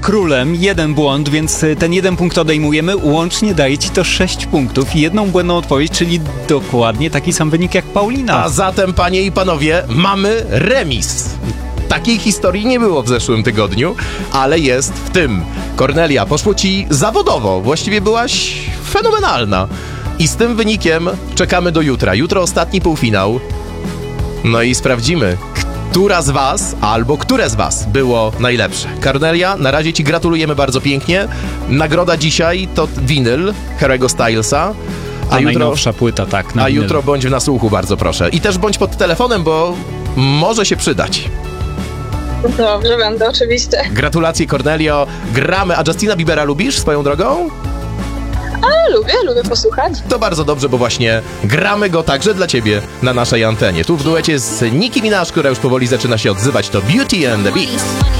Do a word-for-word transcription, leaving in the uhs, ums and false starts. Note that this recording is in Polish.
królem, jeden błąd, więc ten jeden punkt odejmujemy. Łącznie daje ci to sześć punktów i jedną błędną odpowiedź, czyli dokładnie taki sam wynik jak Paulina. A zatem, panie i panowie, mamy remis. Takiej historii nie było w zeszłym tygodniu, ale jest w tym. Kornelia, poszło ci zawodowo. Właściwie byłaś fenomenalna. I z tym wynikiem czekamy do jutra. Jutro ostatni półfinał. No i sprawdzimy, która z was, albo które z was było najlepsze. Kornelia, na razie ci gratulujemy bardzo pięknie. Nagroda dzisiaj to winyl Harry'ego Stylesa. A, a jutro, najnowsza płyta, tak. A jutro bądź w nasłuchu, bardzo proszę. I też bądź pod telefonem, bo może się przydać. Dobrze, będę, oczywiście. Gratulacje, Kornelio. Gramy. A Justina Biebera lubisz swoją drogą? A, lubię, lubię posłuchać. To bardzo dobrze, bo właśnie gramy go także dla ciebie na naszej antenie. Tu w duecie z Nicki Minaj, która już powoli zaczyna się odzywać, to Beauty and the Beast.